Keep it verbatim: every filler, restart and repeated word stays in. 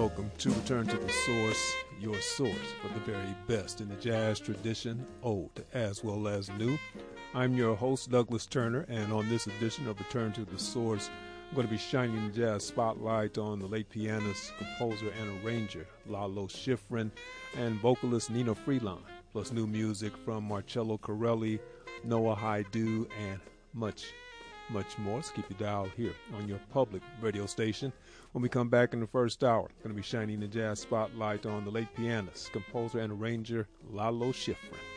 welcome to Return to the Source, your source for the very best in the jazz tradition, old as well as new. I'm your host, Douglas Turner, and on this edition of Return to the Source, I'm going to be shining the jazz spotlight on the late pianist, composer, and arranger Lalo Schifrin and vocalist Nina Freelon, plus new music from Marcello Corelli, Noah Haidu, and much much more. So keep your dial here on your public radio station. When we come back in the first hour, going to be shining the jazz spotlight on the late pianist, composer, and arranger Lalo Schifrin.